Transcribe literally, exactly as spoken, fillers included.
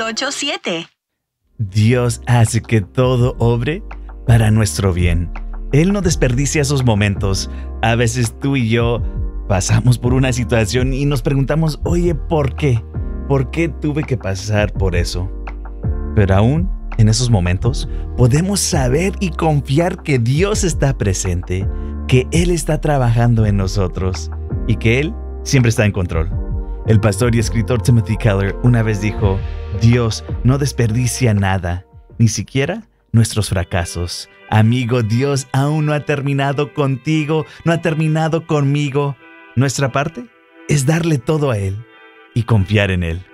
ocho siete. Dios hace que todo obre para nuestro bien. Él no desperdicia esos momentos. A veces tú y yo pasamos por una situación y nos preguntamos, oye, ¿por qué? ¿Por qué tuve que pasar por eso? Pero aún en esos momentos podemos saber y confiar que Dios está presente, que Él está trabajando en nosotros y que Él siempre está en control. El pastor y escritor Timothy Keller una vez dijo, Dios no desperdicia nada, ni siquiera nuestros fracasos. Amigo, Dios aún no ha terminado contigo, no ha terminado conmigo. Nuestra parte es darle todo a Él y confiar en Él.